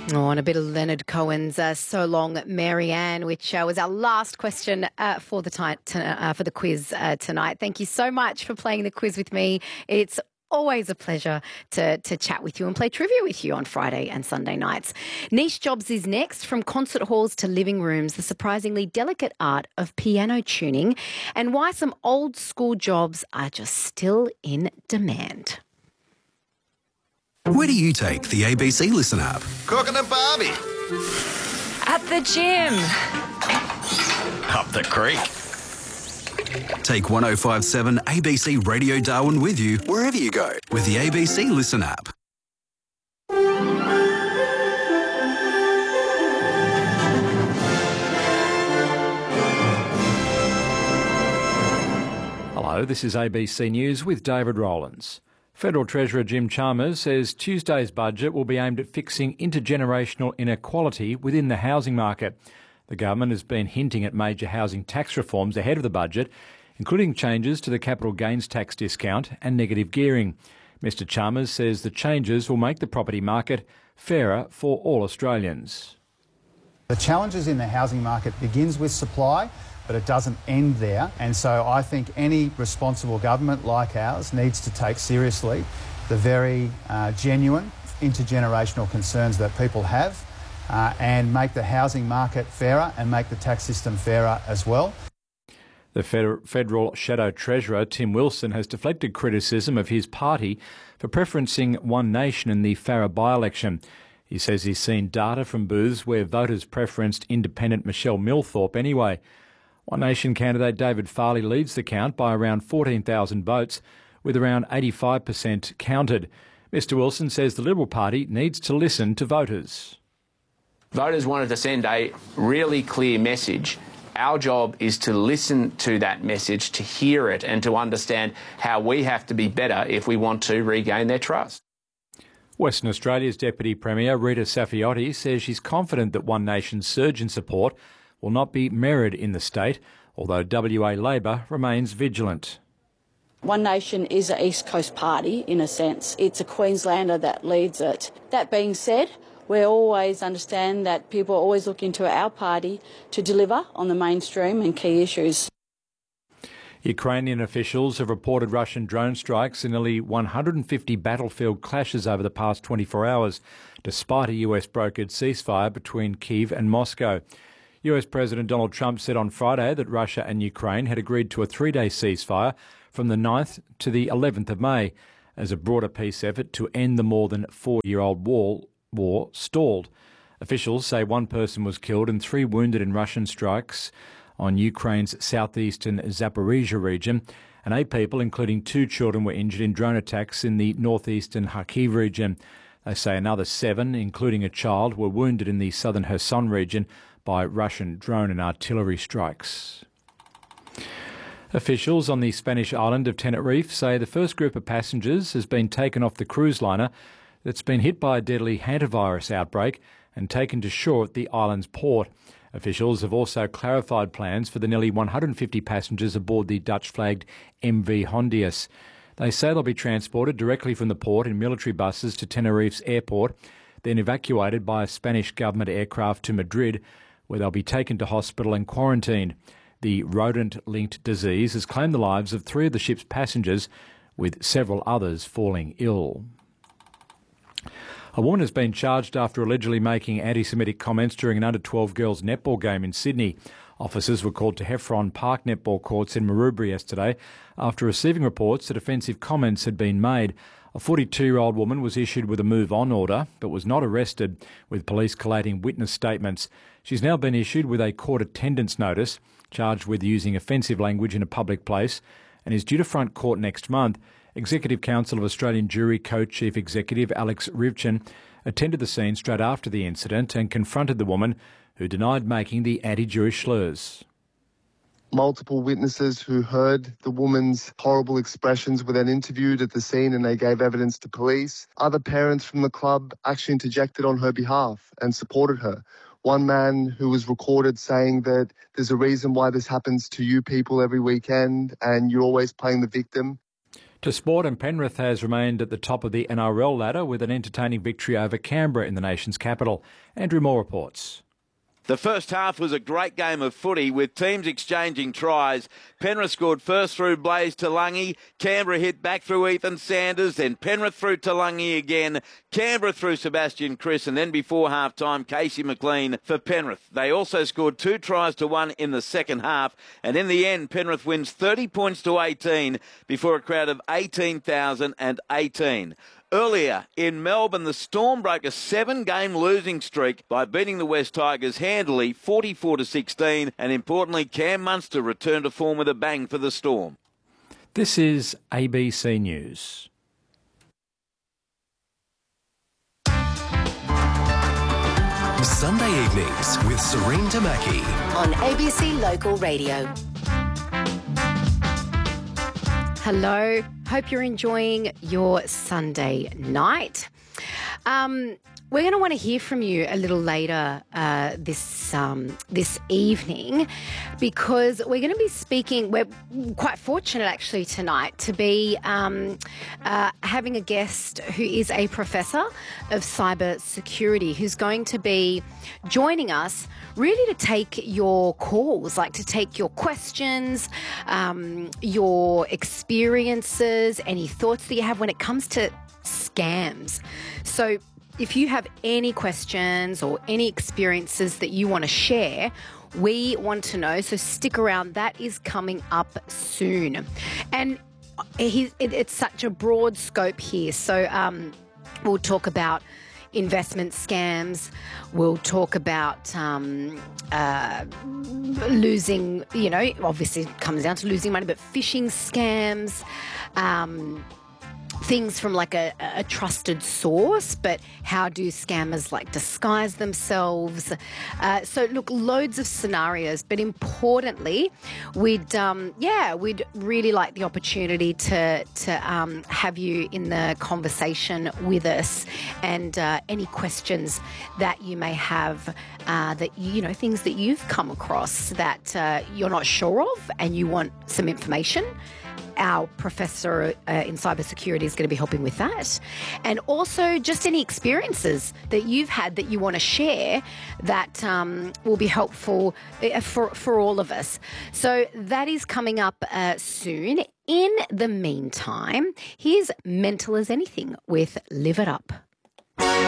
Oh, and a bit of Leonard Cohen's So Long, Marianne, which was our last question for the quiz tonight. Thank you so much for playing the quiz with me. It's always a pleasure to chat with you and play trivia with you on Friday and Sunday nights. Niche Jobs is next, from concert halls to living rooms, the surprisingly delicate art of piano tuning, and why some old school jobs are just still in demand. Where do you take the ABC Listen app? Cooking a barbie. At the gym. Up the creek. Take 105.7 ABC Radio Darwin with you wherever you go with the ABC Listen app. Hello, this is ABC News with David Rowlands. Federal Treasurer Jim Chalmers says Tuesday's budget will be aimed at fixing intergenerational inequality within the housing market. The government has been hinting at major housing tax reforms ahead of the budget, including changes to the capital gains tax discount and negative gearing. Mr Chalmers says the changes will make the property market fairer for all Australians. The challenges in the housing market begins with supply, but it doesn't end there. And so I think any responsible government like ours needs to take seriously the very genuine intergenerational concerns that people have and make the housing market fairer and make the tax system fairer as well. The federal shadow treasurer, Tim Wilson, has deflected criticism of his party for preferencing One Nation in the Farrer by-election. He says he's seen data from booths where voters preferenced independent Michelle Millthorpe anyway. One Nation candidate David Farley leads the count by around 14,000 votes, with around 85% counted. Mr Wilson says the Liberal Party needs to listen to voters. Voters wanted to send a really clear message. Our job is to listen to that message, to hear it, and to understand how we have to be better if we want to regain their trust. Western Australia's Deputy Premier Rita Saffioti says she's confident that One Nation's surge in support will not be mirrored in the state, although WA Labor remains vigilant. One Nation is an East Coast party, in a sense. It's a Queenslander that leads it. That being said, we always understand that people always look into our party to deliver on the mainstream and key issues. Ukrainian officials have reported Russian drone strikes and nearly 150 battlefield clashes over the past 24 hours, despite a US brokered ceasefire between Kyiv and Moscow. US President Donald Trump said on Friday that Russia and Ukraine had agreed to a 3-day ceasefire from the 9th to the 11th of May as a broader peace effort to end the more than 4-year-old war stalled. Officials say one person was killed and 3 wounded in Russian strikes on Ukraine's southeastern Zaporizhzhia region, and 8 people, including 2 children, were injured in drone attacks in the northeastern Kharkiv region. They say another 7, including a child, were wounded in the southern Kherson region by Russian drone and artillery strikes. Officials on the Spanish island of Tenerife say the first group of passengers has been taken off the cruise liner that's been hit by a deadly hantavirus outbreak and taken to shore at the island's port. Officials have also clarified plans for the nearly 150 passengers aboard the Dutch-flagged MV Hondius. They say they'll be transported directly from the port in military buses to Tenerife's airport, then evacuated by a Spanish government aircraft to Madrid, where they'll be taken to hospital and quarantined. The rodent-linked disease has claimed the lives of 3 of the ship's passengers, with several others falling ill. A woman has been charged after allegedly making anti-Semitic comments during an under-12 girls netball game in Sydney. Officers were called to Heffron Park netball courts in Maroubra yesterday after receiving reports that offensive comments had been made. A 42-year-old woman was issued with a move-on order but was not arrested, with police collating witness statements. She's now been issued with a court attendance notice, charged with using offensive language in a public place, and is due to front court next month. Executive Council of Australian Jury Co-Chief Executive Alex Rivchin attended the scene straight after the incident and confronted the woman, who denied making the anti-Jewish slurs. Multiple witnesses who heard the woman's horrible expressions were then interviewed at the scene and they gave evidence to police. Other parents from the club actually interjected on her behalf and supported her. One man who was recorded saying that there's a reason why this happens to you people every weekend and you're always playing the victim. To sport, and Penrith has remained at the top of the NRL ladder with an entertaining victory over Canberra in the nation's capital. Andrew Moore reports. The first half was a great game of footy with teams exchanging tries. Penrith scored first through Blaze Talangi. Canberra hit back through Ethan Sanders. Then Penrith through Talangi again. Canberra through Sebastian Chris. And then before half-time, Casey McLean for Penrith. They also scored 2 tries to 1 in the second half. And in the end, Penrith wins 30 points to 18 before a crowd of 18,018. Earlier in Melbourne, the Storm broke a 7-game losing streak by beating the West Tigers handily 44-16, and importantly, Cam Munster returned to form with a bang for the Storm. This is ABC News. Sunday evenings with Serene Tamaki on ABC Local Radio. Hello. Hope you're enjoying your Sunday night. We're going to want to hear from you a little later this evening, because we're going to be speaking. We're quite fortunate actually tonight to be having a guest who is a professor of cyber security, who's going to be joining us really to take your calls, like to take your questions, your experiences, any thoughts that you have when it comes to scams. So if you have any questions or any experiences that you want to share, we want to know. So stick around. That is coming up soon. And it's such a broad scope here. So we'll talk about investment scams. We'll talk about losing, obviously it comes down to losing money, but phishing scams, things from like a trusted source, but how do scammers like disguise themselves? So look, loads of scenarios, but importantly, we'd really like the opportunity to have you in the conversation with us, and any questions that you may have, things that you've come across that you're not sure of and you want some information. Our professor in cybersecurity is going to be helping with that. And also just any experiences that you've had that you want to share that will be helpful for all of us. So that is coming up soon. In the meantime, here's Mental as Anything with Live It Up.